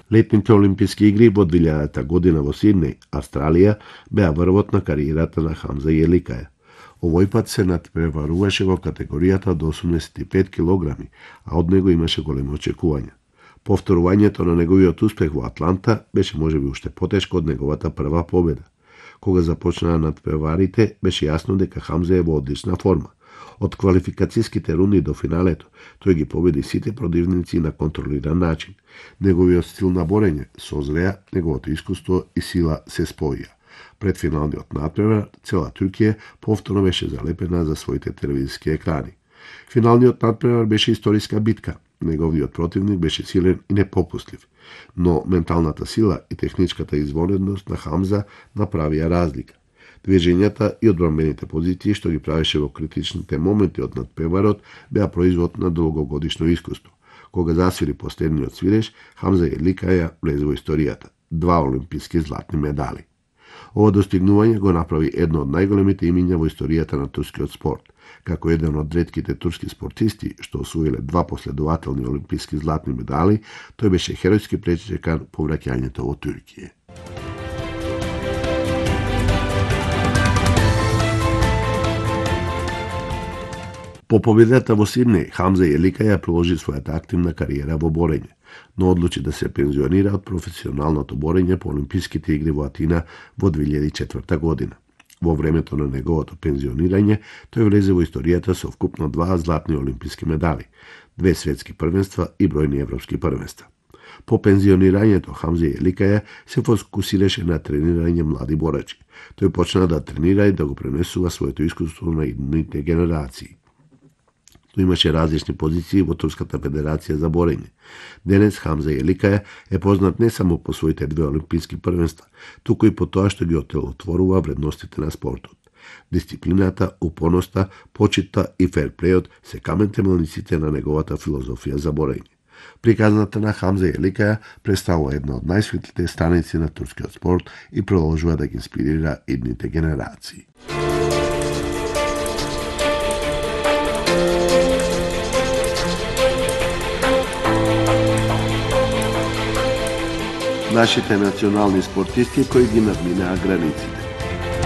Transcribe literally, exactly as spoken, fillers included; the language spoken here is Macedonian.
Летните олимписки игри во две илјадата година во Сиднеј, Австралија, беа врвот на кариерата на Хамза Јеликаја. Овој пат се надпреваруваше во категоријата до осумдесет и пет килограми, а од него имаше големи очекувања. Повторувањето на неговиот успех во Атланта беше можеби уште потешко од неговата прва победа. Кога започнаа надпреварите, беше јасно дека Хамза е во одлична форма. Од квалификацијските рунди до финалето, тој ги победи сите противници на контролиран начин. Неговиот стил на борење созреа, неговото искуство и сила се споија. Пред финалниот надпревар, цела Туркија повторно беше залепена за своите телевизиски екрани. Финалниот надпревар беше историска битка. Неговиот противник беше силен и непопустлив, но менталната сила и техничката извонедност на Хамза направија разлика. Движењата и одбранбените позиции што ги правеше во критичните моменти од надпреварот беа производ на долгогодишно искуство. Кога засвири последниот свиреж, Хамза Јеликаја влезе во историјата. Два олимписки златни медали. Ова достигнување го направи едно од најголемите имиња во историјата на турскиот спорт. Како еден од ретките турски спортисти што освоиле два последователни олимписки златни медали, тој беше херојски пречекан по враќањето во Туркија. По победата во Сиднеј, Хамза Јеликаја продолжи својата активна кариера во борење, но одлучи да се пензионира од професионалното борење по Олимписките игри во Атина во две илјади и четврта година. Во времето на неговото пензионирање, тој влезе во историјата со вкупно два златни олимписки медали, две светски првенства и бројни европски првенства. По пензионирањето Хамза Јеликаја се фокусираше на тренирање млади борачи. Тој почна да тренира и да го пренесува своето искуство на идните генерации. Тој имаше различни позиции во Турската федерација за борење. Денес Хамза Јеликаја е познат не само по своите две олимписки првенства, туку и по тоа што ги отелотворува вредностите на спортот. Дисциплината, упорноста, почитта и ферплејот се камен темелниците на неговата филозофија за борење. Приказната на Хамза Јеликаја представува една од најсветлите страници на турскиот спорт и продолжува да ги инспирира идните генерации. Нашите национални спортисти кои ги надминаа границите.